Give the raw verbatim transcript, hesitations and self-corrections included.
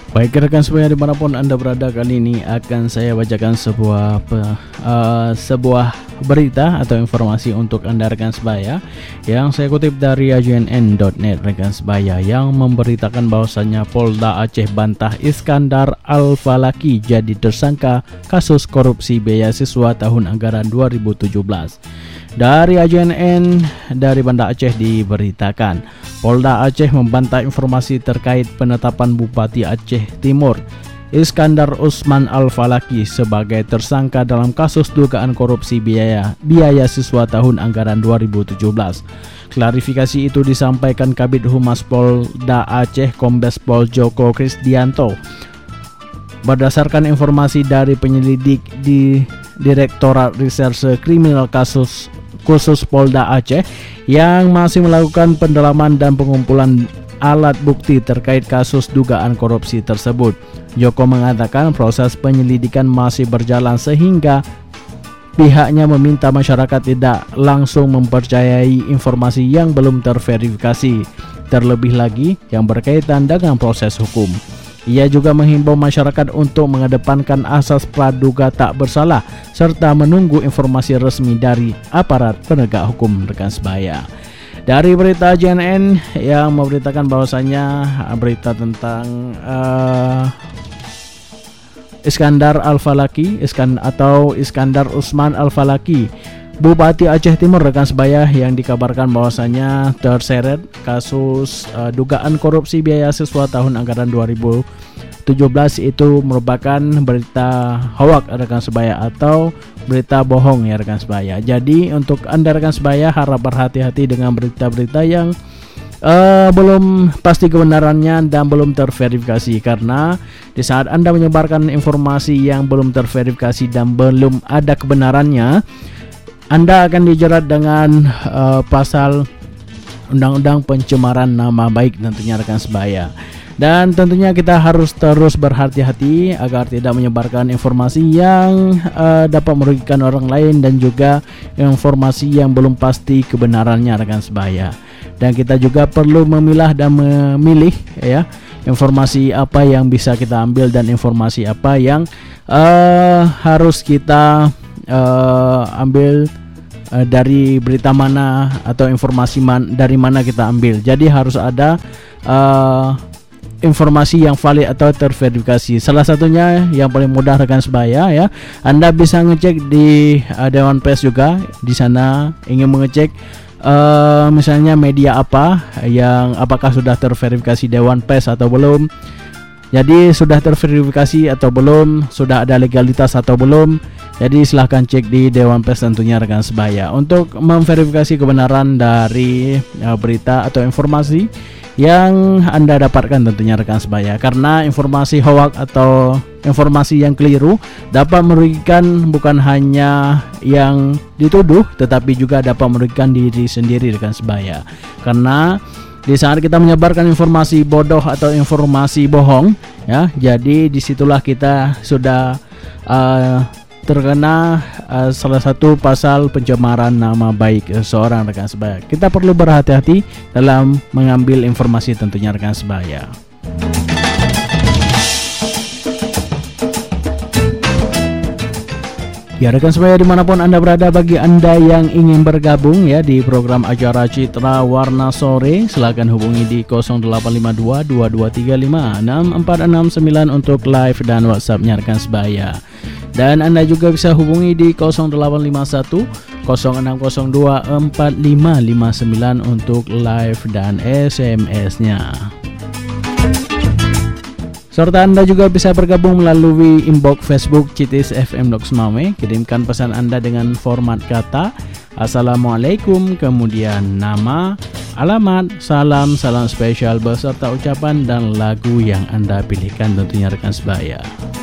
Baik rekan sebaya dimanapun Anda berada, kali ini akan saya bacakan sebuah uh, sebuah berita atau informasi untuk Anda rekan sebaya yang saya kutip dari A J N N dot net rekan sebaya, yang memberitakan bahwasannya Polda Aceh bantah Iskandar Al-Falaki jadi tersangka kasus korupsi beasiswa tahun anggaran dua ribu tujuh belas. Dari A J N N dari Banda Aceh diberitakan, Polda Aceh membantah informasi terkait penetapan Bupati Aceh Timur Iskandar Usman Al-Falaki sebagai tersangka dalam kasus dugaan korupsi biaya biaya siswa tahun anggaran dua ribu tujuh belas. Klarifikasi itu disampaikan Kabid Humas Polda Aceh Kombes Pol Joko Krisdianto berdasarkan informasi dari penyelidik di Direktorat Reserse Kriminal Kasus Khusus Polda Aceh yang masih melakukan pendalaman dan pengumpulan alat bukti terkait kasus dugaan korupsi tersebut. Joko mengatakan proses penyelidikan masih berjalan sehingga pihaknya meminta masyarakat tidak langsung mempercayai informasi yang belum terverifikasi, terlebih lagi yang berkaitan dengan proses hukum. Ia juga menghimbau masyarakat untuk mengedepankan asas praduga tak bersalah serta menunggu informasi resmi dari aparat penegak hukum rekan sebaya. Dari berita J N N yang memberitakan bahwasannya berita tentang uh, Iskandar Al-Falaki Iskan atau Iskandar Usman Al-Falaki, Bupati Aceh Timur rekan sebaya, yang dikabarkan bahwasannya terseret kasus uh, dugaan korupsi biaya siswa tahun anggaran dua ribu tujuh belas. Itu merupakan berita hoak rekan sebaya atau berita bohong ya rekan sebaya. Jadi untuk Anda rekan sebaya harap berhati-hati dengan berita-berita yang uh, belum pasti kebenarannya dan belum terverifikasi, karena di saat Anda menyebarkan informasi yang belum terverifikasi dan belum ada kebenarannya, Anda akan dijerat dengan uh, pasal Undang-Undang Pencemaran Nama Baik tentunya rekan sebaya. Dan tentunya kita harus terus berhati-hati agar tidak menyebarkan informasi yang uh, dapat merugikan orang lain dan juga informasi yang belum pasti kebenarannya rekan sebaya. Dan kita juga perlu memilah dan memilih ya informasi apa yang bisa kita ambil dan informasi apa yang uh, harus kita uh, ambil uh, dari berita mana atau informasi man, dari mana kita ambil. Jadi harus ada uh, informasi yang valid atau terverifikasi. Salah satunya yang paling mudah rekan sebaya ya, Anda bisa ngecek di uh, Dewan Pers juga. Di sana ingin mengecek uh, misalnya media apa yang apakah sudah terverifikasi Dewan Pers atau belum. Jadi sudah terverifikasi atau belum, sudah ada legalitas atau belum. Jadi silahkan cek di Dewan Pers tentunya rekan sebaya untuk memverifikasi kebenaran dari uh, berita atau informasi yang Anda dapatkan tentunya rekan sebaya, karena informasi hoax atau informasi yang keliru dapat merugikan bukan hanya yang dituduh tetapi juga dapat merugikan diri sendiri rekan sebaya. Karena di saat kita menyebarkan informasi bodoh atau informasi bohong ya, jadi disitulah kita sudah uh, terkena uh, salah satu pasal pencemaran nama baik uh, seorang rekan sebaya. Kita perlu berhati-hati dalam mengambil informasi tentunya rekan sebaya. Ya rekan sebaya dimanapun Anda berada, bagi Anda yang ingin bergabung ya di program acara Citra Warna Sore, silakan hubungi di nol delapan lima dua dua dua tiga lima enam empat enam sembilan untuk live dan WhatsApp-nya rekan sebaya. Dan Anda juga bisa hubungi di nol delapan lima satu nol enam nol dua empat lima lima sembilan untuk live dan S M S-nya. Serta Anda juga bisa bergabung melalui inbox Facebook Citis F M Loks Mame. Kirimkan pesan Anda dengan format kata Assalamualaikum, kemudian nama, alamat, salam, salam spesial beserta ucapan dan lagu yang Anda pilihkan tentunya rekan sebaya.